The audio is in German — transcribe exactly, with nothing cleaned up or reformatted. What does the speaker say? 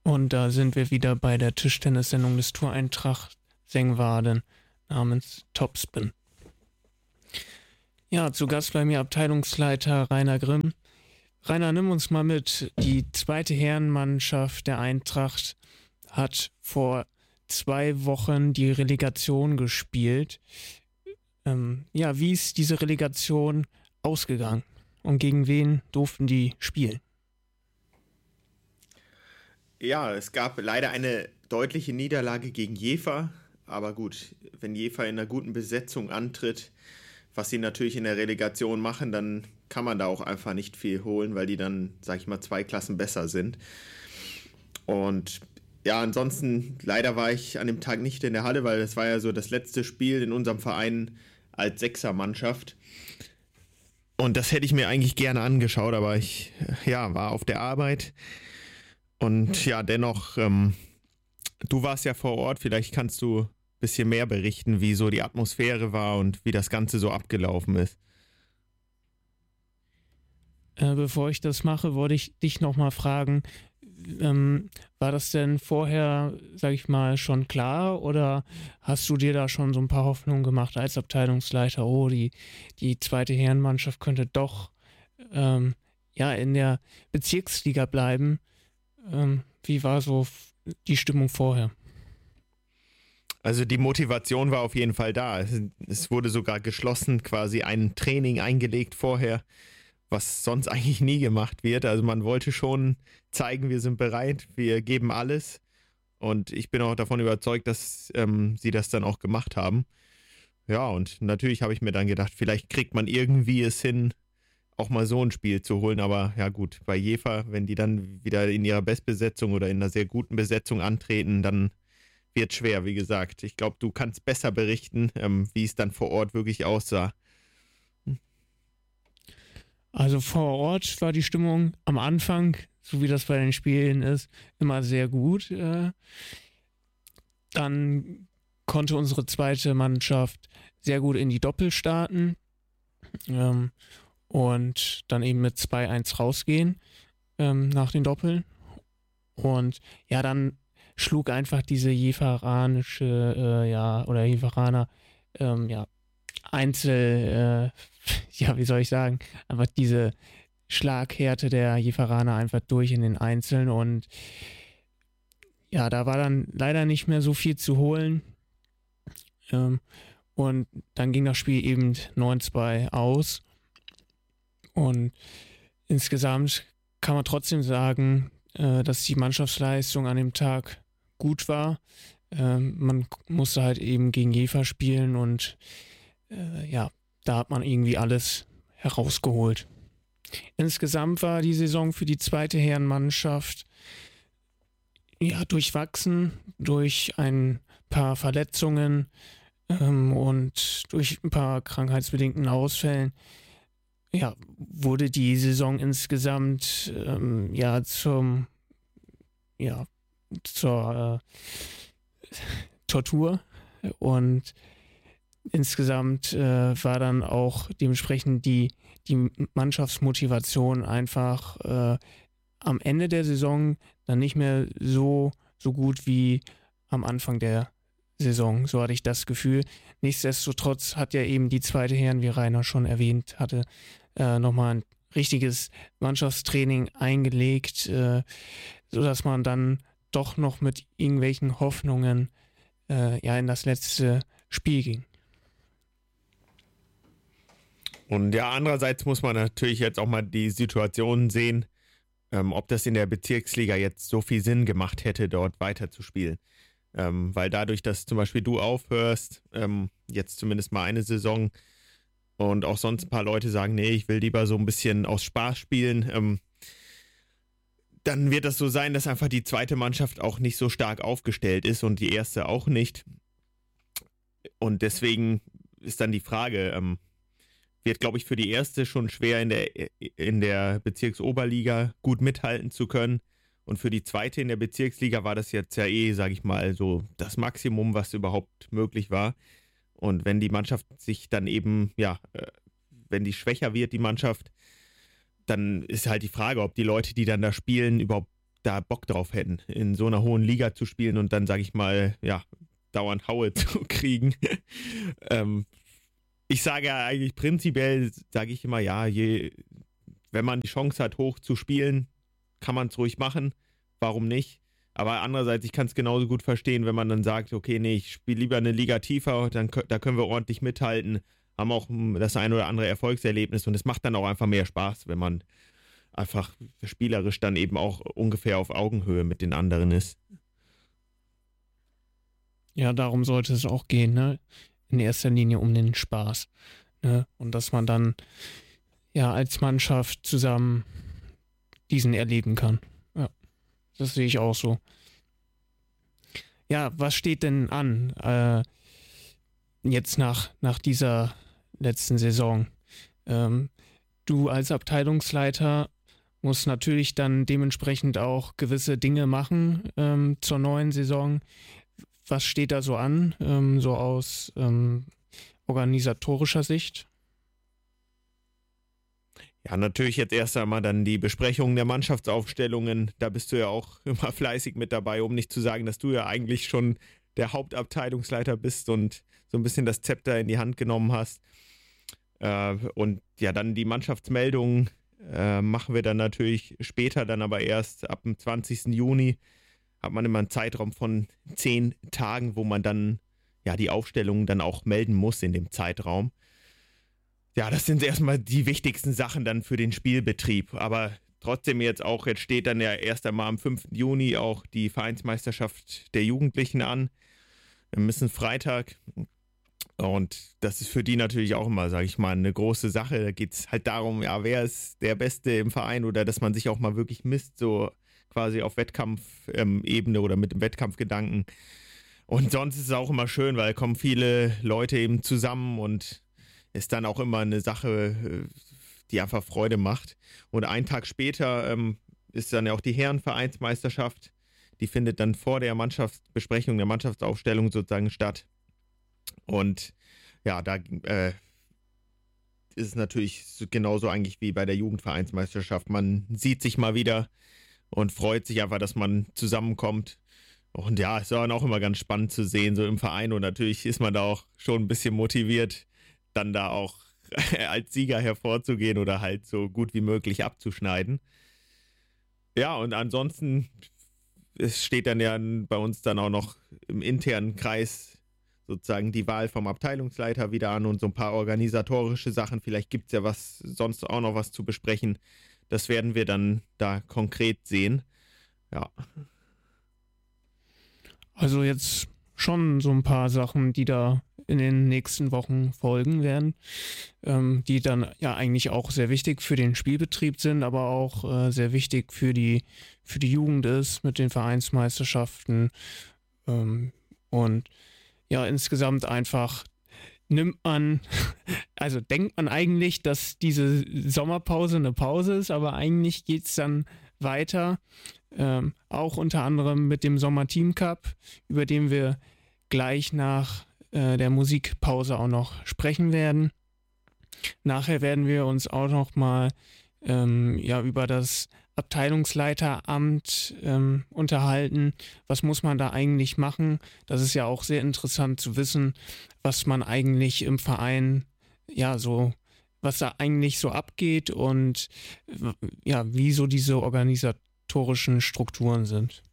Und da sind wir wieder bei der Tischtennis-Sendung des Tour Eintracht Sengwarden namens Topspin. Ja, zu Gast bei mir Abteilungsleiter Rainer Grimm. Rainer, nimm uns mal mit. Die zweite Herrenmannschaft der Eintracht hat vor zwei Wochen die Relegation gespielt. Ähm, ja, wie ist diese Relegation ausgegangen? Und gegen wen durften die spielen? Ja, es gab leider eine deutliche Niederlage gegen Jever. Aber gut, wenn Jever in einer guten Besetzung antritt, was sie natürlich in der Relegation machen, dann kann man da auch einfach nicht viel holen, weil die dann, sag ich mal, zwei Klassen besser sind. Und ja, ansonsten, leider war ich an dem Tag nicht in der Halle, weil das war ja so das letzte Spiel in unserem Verein als Sechsermannschaft. Und das hätte ich mir eigentlich gerne angeschaut, aber ich ja, war auf der Arbeit. Und ja, dennoch, ähm, du warst ja vor Ort, vielleicht kannst du ein bisschen mehr berichten, wie so die Atmosphäre war und wie das Ganze so abgelaufen ist. Äh, bevor ich das mache, wollte ich dich nochmal fragen, ähm, war das denn vorher, sag ich mal, schon klar oder hast du dir da schon so ein paar Hoffnungen gemacht als Abteilungsleiter, oh, die, die zweite Herrenmannschaft könnte doch ähm, ja, in der Bezirksliga bleiben? Ähm, wie war so die Stimmung vorher? Also die Motivation war auf jeden Fall da. Es, es wurde sogar geschlossen quasi ein Training eingelegt vorher, was sonst eigentlich nie gemacht wird. Also man wollte schon zeigen, wir sind bereit, wir geben alles. Und ich bin auch davon überzeugt, dass ähm, sie das dann auch gemacht haben. Ja, und natürlich habe ich mir dann gedacht, vielleicht kriegt man irgendwie es hin, auch mal so ein Spiel zu holen. Aber ja gut, bei Jever, wenn die dann wieder in ihrer Bestbesetzung oder in einer sehr guten Besetzung antreten, dann wird schwer, wie gesagt. Ich glaube, du kannst besser berichten, ähm, wie es dann vor Ort wirklich aussah. Also vor Ort war die Stimmung am Anfang, so wie das bei den Spielen ist, immer sehr gut. Äh, dann konnte unsere zweite Mannschaft sehr gut in die Doppel starten. Ähm, und dann eben mit zwei eins rausgehen ähm, nach den Doppeln. Und ja, dann schlug einfach diese jeveranische, äh, ja, oder Jeveraner, ähm, ja, Einzel, äh, ja, wie soll ich sagen, einfach diese Schlaghärte der Jeveraner einfach durch in den Einzeln und ja, da war dann leider nicht mehr so viel zu holen. Ähm, und dann ging das Spiel eben neun zwei aus. Und insgesamt kann man trotzdem sagen, äh, dass die Mannschaftsleistung an dem Tag gut war. Ähm, man musste halt eben gegen Jever spielen und äh, ja, da hat man irgendwie alles herausgeholt. Insgesamt war die Saison für die zweite Herrenmannschaft ja durchwachsen durch ein paar Verletzungen ähm, und durch ein paar krankheitsbedingten Ausfällen. Ja, wurde die Saison insgesamt ähm, ja zum ja zur äh, Tortur und insgesamt äh, war dann auch dementsprechend die die Mannschaftsmotivation einfach äh, am Ende der Saison dann nicht mehr so so gut wie am Anfang der Saison, so hatte ich das Gefühl. Nichtsdestotrotz hat ja eben die zweite Herren, wie Rainer schon erwähnt hatte, äh, nochmal ein richtiges Mannschaftstraining eingelegt, äh, sodass man dann doch noch mit irgendwelchen Hoffnungen äh, ja in das letzte Spiel ging. Und ja, andererseits muss man natürlich jetzt auch mal die Situation sehen, ähm, ob das in der Bezirksliga jetzt so viel Sinn gemacht hätte, dort weiterzuspielen. Ähm, weil dadurch, dass zum Beispiel du aufhörst, ähm, jetzt zumindest mal eine Saison und auch sonst ein paar Leute sagen, nee, ich will lieber so ein bisschen aus Spaß spielen, ähm, dann wird das so sein, dass einfach die zweite Mannschaft auch nicht so stark aufgestellt ist und die erste auch nicht. Und deswegen ist dann die Frage, ähm, wird, glaube ich, für die erste schon schwer in der, in der Bezirksoberliga gut mithalten zu können. Und für die zweite in der Bezirksliga war das jetzt ja eh, sage ich mal, so das Maximum, was überhaupt möglich war. Und wenn die Mannschaft sich dann eben, ja, wenn die schwächer wird, die Mannschaft, dann ist halt die Frage, ob die Leute, die dann da spielen, überhaupt da Bock drauf hätten, in so einer hohen Liga zu spielen und dann, sage ich mal, ja, dauernd Haue zu kriegen. ähm, ich sage ja eigentlich prinzipiell, sage ich immer, ja, je, wenn man die Chance hat, hoch zu spielen, kann man es ruhig machen. Warum nicht? Aber andererseits, ich kann es genauso gut verstehen, wenn man dann sagt, okay, nee, ich spiele lieber eine Liga tiefer, dann da können wir ordentlich mithalten, haben auch das ein oder andere Erfolgserlebnis und es macht dann auch einfach mehr Spaß, wenn man einfach spielerisch dann eben auch ungefähr auf Augenhöhe mit den anderen ist. Ja, darum sollte es auch gehen, ne? In erster Linie um den Spaß. Ne? Und dass man dann ja als Mannschaft zusammen diesen erleben kann. Ja, das sehe ich auch so. Ja, was steht denn an äh, jetzt nach, nach dieser letzten Saison? Ähm, du als Abteilungsleiter musst natürlich dann dementsprechend auch gewisse Dinge machen ähm, zur neuen Saison. Was steht da so an, ähm, so aus ähm, organisatorischer Sicht? Ja, natürlich jetzt erst einmal dann die Besprechung der Mannschaftsaufstellungen. Da bist du ja auch immer fleißig mit dabei, um nicht zu sagen, dass du ja eigentlich schon der Hauptabteilungsleiter bist und so ein bisschen das Zepter in die Hand genommen hast. Äh, und ja, dann die Mannschaftsmeldungen äh, machen wir dann natürlich später, dann aber erst ab dem zwanzigsten Juni. Hat man immer einen Zeitraum von zehn Tagen, wo man dann ja die Aufstellungen dann auch melden muss in dem Zeitraum. Ja, das sind erstmal die wichtigsten Sachen dann für den Spielbetrieb. Aber trotzdem jetzt auch, jetzt steht dann ja erst einmal am fünften Juni auch die Vereinsmeisterschaft der Jugendlichen an. Wir müssen Freitag. Und das ist für die natürlich auch immer, sage ich mal, eine große Sache. Da geht es halt darum, ja, wer ist der Beste im Verein oder dass man sich auch mal wirklich misst, so quasi auf Wettkampfebene ähm, oder mit dem Wettkampfgedanken. Und sonst ist es auch immer schön, weil kommen viele Leute eben zusammen und ist dann auch immer eine Sache, die einfach Freude macht. Und einen Tag später ähm, ist dann ja auch die Herrenvereinsmeisterschaft. Die findet dann vor der Mannschaftsbesprechung, der Mannschaftsaufstellung sozusagen statt. Und ja, da äh, ist es natürlich genauso eigentlich wie bei der Jugendvereinsmeisterschaft. Man sieht sich mal wieder und freut sich einfach, dass man zusammenkommt. Und ja, es ist dann auch immer ganz spannend zu sehen, so im Verein. Und natürlich ist man da auch schon ein bisschen motiviert, dann da auch als Sieger hervorzugehen oder halt so gut wie möglich abzuschneiden. Ja, und ansonsten, es steht dann ja bei uns dann auch noch im internen Kreis sozusagen die Wahl vom Abteilungsleiter wieder an und so ein paar organisatorische Sachen. Vielleicht gibt es ja was, sonst auch noch was zu besprechen. Das werden wir dann da konkret sehen. Ja. Also jetzt schon so ein paar Sachen, die da in den nächsten Wochen folgen werden, ähm, die dann ja eigentlich auch sehr wichtig für den Spielbetrieb sind, aber auch äh, sehr wichtig für die, für die Jugend ist mit den Vereinsmeisterschaften. Ähm, und ja, insgesamt einfach nimmt man, also denkt man eigentlich, dass diese Sommerpause eine Pause ist, aber eigentlich geht es dann weiter, ähm, auch unter anderem mit dem Sommer-Team Cup, über den wir gleich nach äh, der Musikpause auch noch sprechen werden. Nachher werden wir uns auch noch mal ähm, ja, über das Abteilungsleiteramt ähm, unterhalten. Was muss man da eigentlich machen? Das ist ja auch sehr interessant zu wissen, was man eigentlich im Verein, ja, so, was da eigentlich so abgeht und ja, wie so diese organisatorischen Strukturen sind.